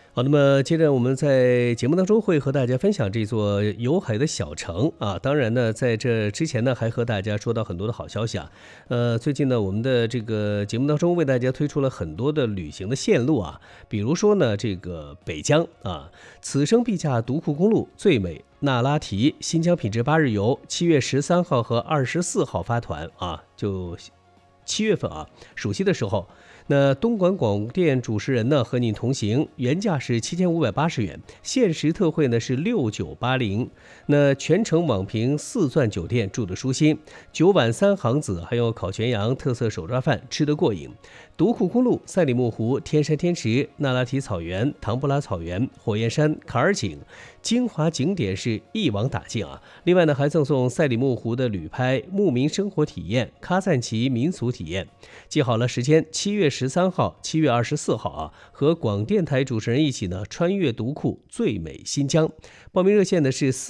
好，那么接着我们在节目当中会和大家分享这座有海的小城啊。当然呢，在这之前呢，还和大家说到很多的好消息啊。最近呢，我们的这个节目当中为大家推出了很多的旅行的线路啊，比如说呢，这个北疆啊，此生必驾独库公路最美那拉提新疆品质8日游，7月13号和24号发团啊，就7月份啊，暑期的时候。那东莞广电主持人呢和您同行，原价是7580元，限时特惠呢是6980。那全程网评4钻酒店，住得舒心，9晚3航子，还有烤全羊、特色手抓饭，吃得过瘾。独库公路、赛里木湖、天山天池、那拉提草原、唐布拉草原、火焰山、卡尔井，精华景点是一网打尽啊！另外呢，还赠送赛里木湖的旅拍、牧民生活体验、喀赞其民俗体验。记好了时间，7月13号、7月24号啊，和广电台主持人一起呢，穿越独库最美新疆。报名热线呢是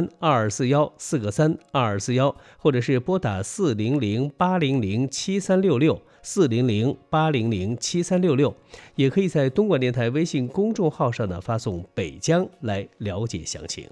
4个32241，4个32241，或者是拨打400-800-7366，400-800-7366，也可以在东莞电台微信公众号上呢发送北疆来了解详情。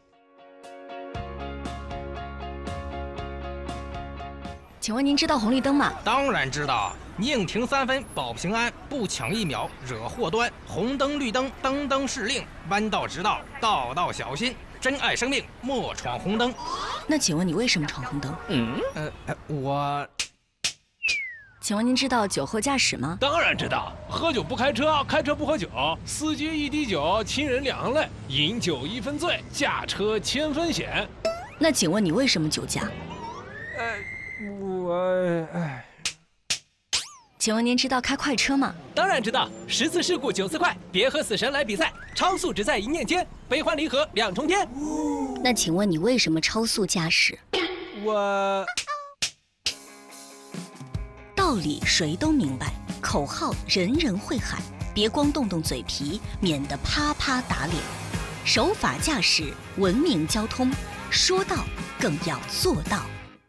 请问您知道红绿灯吗？ 当然知道，宁停3分保平安，不抢1秒惹祸端。红灯绿灯灯灯是令，弯道直道道道小心。珍爱生命莫闯红灯。 那请问你为什么闯红灯？ 我…… 请问您知道酒后驾驶吗？ 当然知道，喝酒不开车，开车不喝酒，司机一滴酒，亲人2行泪，饮酒1分醉，驾车1000分险。 那请问你为什么酒驾？请问您知道开快车吗？ 当然知道，10次事故9次快，别和死神来比赛，超速只在一念间，悲欢离合2重天。 那请问你为什么超速驾驶？道理谁都明白，口号人人会喊，别光动动嘴皮，免得啪啪打脸。守法驾驶，文明交通，说到更要做到。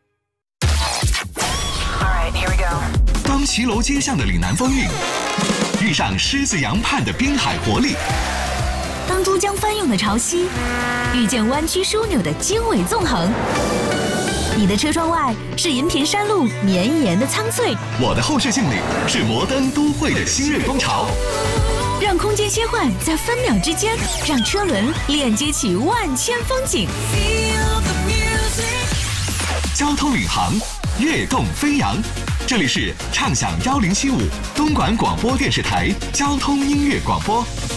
当骑楼街巷的岭南风韵遇上狮子洋畔的滨海活力， 当珠江翻涌的潮汐遇见弯曲枢纽的经纬纵横，你的车窗外是银屏山路绵延的苍翠， 我的后视镜里是摩登都会的新锐风潮。 让空间切换在分秒之间，让车轮链接起万千风景。 交通领航，跃动飞扬。这里是畅享1075东莞广播电视台交通音乐广播。